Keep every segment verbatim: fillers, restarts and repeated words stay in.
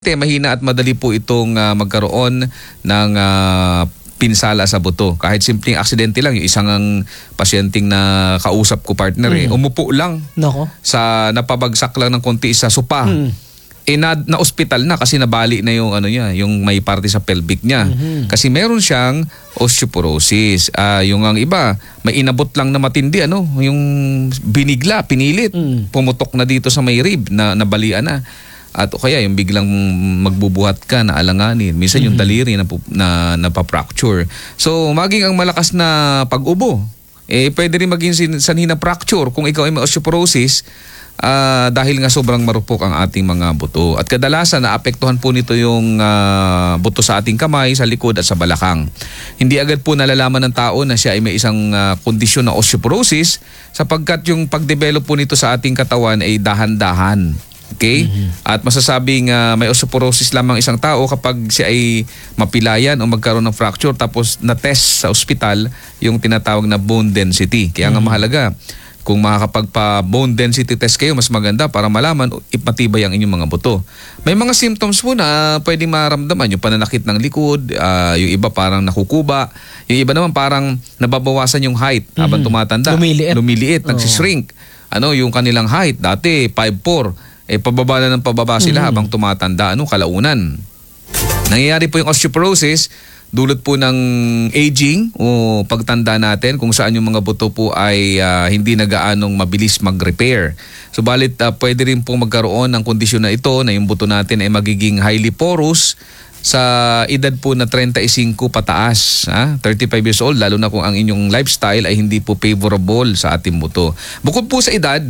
aksidente, mahina at madali po itong uh, magkaroon ng uh, pinsala sa buto. Kahit simpleng aksidente lang, yung isang ang pasyenteng na kausap ko partner eh, Mm. umupo lang. Nako. Sa napabagsak lang ng konti sa sopa. Mm. Eh na, na ospital na kasi nabali na yung ano niya, yung may parte sa pelvic niya. Mm-hmm. Kasi meron siyang osteoporosis. Ah, yung ang iba, may inabot lang na matindi ano, yung binigla, pinilit, Mm. pumutok na dito sa may rib na nabalian na. At o kaya yung biglang magbubuhat ka na alanganin. Minsan yung daliri na, na napapracture. So maging ang malakas na pag-ubo, eh pwede rin maging sin- sanhi na fracture kung ikaw ay may osteoporosis. Uh, dahil nga sobrang marupok ang ating mga buto. At kadalasan naapektuhan po nito yung uh, buto sa ating kamay, sa likod at sa balakang. Hindi agad po nalalaman ng tao na siya ay may isang uh, kondisyon na osteoporosis sapagkat yung pagdevelop po nito sa ating katawan ay dahan-dahan. Okay? Mm-hmm. At masasabing uh, may osteoporosis lamang isang tao kapag siya ay mapilayan o magkaroon ng fracture tapos na-test sa ospital yung tinatawag na bone density. Kaya nga mm-hmm. mahalaga, kung makakapagpa-bone density test kayo, mas maganda para malaman if matibay ang inyong mga buto. May mga symptoms po na pwedeng maramdaman. Yung pananakit ng likod, uh, yung iba parang nakukuba, yung iba naman parang nababawasan yung height mm-hmm. habang tumatanda. Lumiliit. Lumiliit, oh. nagsishrink. Ano, yung kanilang height, dati five four, eh pababa na ng pababa sila mm-hmm. habang tumatanda. Ano, kalaunan. Nangyayari po yung osteoporosis, dulot po ng aging o pagtanda natin kung saan yung mga buto po ay uh, hindi na gaanong mabilis mag-repair. Subalit uh, pwede rin po magkaroon ng kondisyon na ito na yung buto natin ay magiging highly porous sa edad po na thirty-five pataas, ha? thirty-five years old, lalo na kung ang inyong lifestyle ay hindi po favorable sa ating buto. Bukod po sa edad,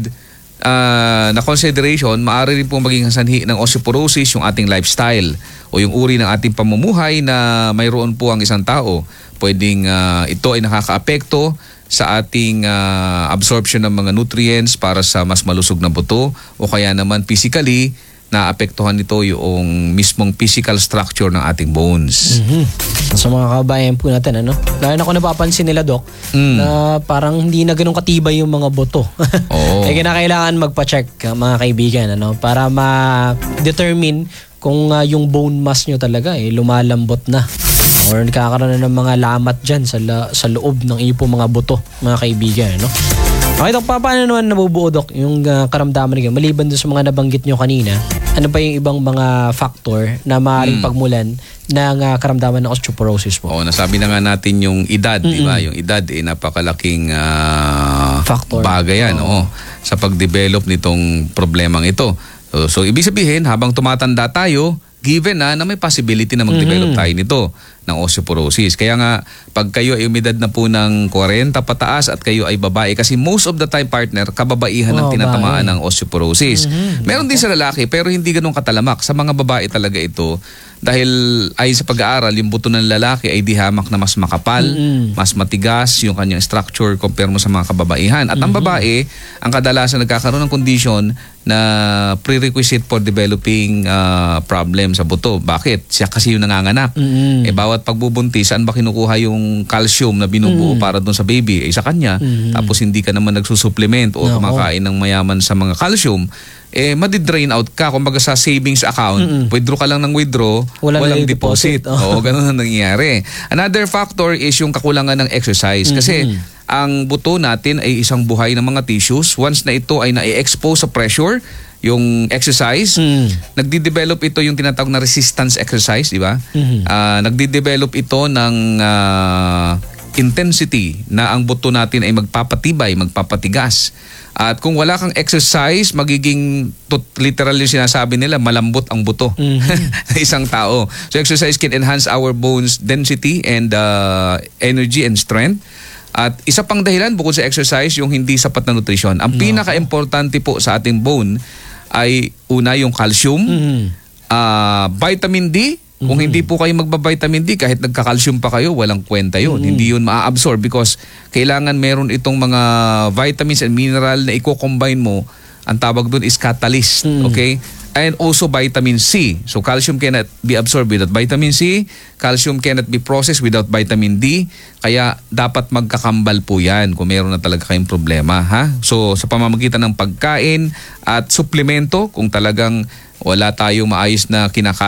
Uh, na consideration, maaari rin po maging sanhi ng osteoporosis yung ating lifestyle o yung uri ng ating pamumuhay na mayroon po ang isang tao. Pwedeng uh, ito ay nakakaapekto sa ating uh, absorption ng mga nutrients para sa mas malusog na buto o kaya naman physically naapektuhan nito yung mismong physical structure ng ating bones. Mm-hmm. Sa mga kabayan po natin, ano? Lalo na kung napapansin nila, Doc, mm. na parang hindi na ganun katibay yung mga buto. Oo. Eh, kinakailangan magpa-check, mga kaibigan, ano? Para ma-determine kung uh, yung bone mass nyo talaga eh, lumalambot na. Or nakakaroon na ng mga lamat dyan sa, la- sa loob ng iyo pong mga buto, mga kaibigan, ano? Okay, Dok, pa, paano naman nabubuo, Dok, yung uh, karamdaman nyo? Maliban doon sa mga nabanggit nyo kanina, ano ba yung ibang mga factor na maaaring hmm. pagmulan ng uh, karamdaman ng osteoporosis po? Oo, nasabi na nga natin yung edad, mm-hmm. di ba? Yung edad, eh, napakalaking uh, factor. Bagay yan, oh. Oo, sa pag-develop nitong problemang ito. So, so, ibig sabihin, habang tumatanda tayo, given na na may possibility na mag-develop mm-hmm. tayo nito ng osteoporosis. Kaya nga, pag kayo ay umidad na po ng forty pataas at kayo ay babae, kasi most of the time, partner, kababaihan oh, ng tinatamaan bae. ng osteoporosis. Mm-hmm. Meron din sa lalaki, pero hindi ganun katalamak. Sa mga babae talaga ito, dahil ay sa pag-aaral, yung buto ng lalaki ay di hamak na mas makapal, mm-hmm. mas matigas yung kanyang structure compare mo sa mga kababaihan. At mm-hmm. ang babae, ang kadalasan nagkakaroon ng condition na prerequisite for developing uh, problem sa buto. Bakit? Siya kasi yung nanganganak. Mm-hmm. Eh bawat pagbubuntis, saan ba kinukuha yung calcium na binubuo mm-hmm. para doon sa baby? Eh sa kanya. Mm-hmm. Tapos hindi ka naman nagsusupplement o no, kumakain ng mayaman sa mga calcium. Eh madi-drain out ka. Kumbaga sa savings account, mm-hmm. withdraw ka lang ng withdraw, Wala walang deposit. deposit. Oh. Oo, ganun ang nangyayari. Another factor is yung kakulangan ng exercise. Mm-hmm. Kasi ang buto natin ay isang buhay ng mga tissues. Once na ito ay na-expose sa pressure, yung exercise, mm. nagde-develop ito yung tinatawag na resistance exercise, di ba? Mm-hmm. Uh, nagde-develop ito ng uh, intensity na ang buto natin ay magpapatibay, magpapatigas. At kung wala kang exercise, magiging tot, literal yung sinasabi nila, malambot ang buto mm-hmm. ng isang tao. So exercise can enhance our bones density and uh, energy and strength. At isa pang dahilan bukod sa exercise, yung hindi sapat na nutrisyon. Ang no. pinaka-importante po sa ating bone ay una yung calcium, mm-hmm. uh, vitamin D. Mm-hmm. Kung hindi po kayo magba-vitamin D, kahit nagka-calcium pa kayo, walang kwenta yun. Mm-hmm. Hindi yun ma-absorb because kailangan meron itong mga vitamins and mineral na i-combine mo. Ang tawag doon is catalyst. Mm-hmm. Okay? And also vitamin C. So calcium cannot be absorbed without vitamin C. Calcium cannot be processed without vitamin D. Kaya dapat magkakambal po yan kung meron na talaga kayong problema. Ha? So sa pamamagitan ng pagkain at suplemento, kung talagang wala tayong maayos na kinakain,